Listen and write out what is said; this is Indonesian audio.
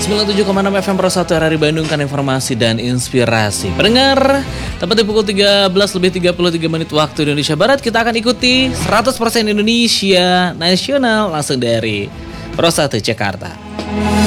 97,6 FM Pro 1 RRI Bandung kan informasi dan inspirasi. Pendengar, tepat di pukul 13:33 waktu Indonesia Barat, kita akan ikuti 100% Indonesia Nasional langsung dari Pro 1 Jakarta.